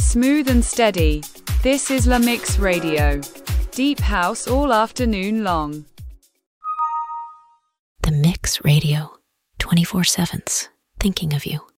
smooth and steady. This is La Mix Radio. Deep house all afternoon long. The Mix Radio, 24/7, thinking of you.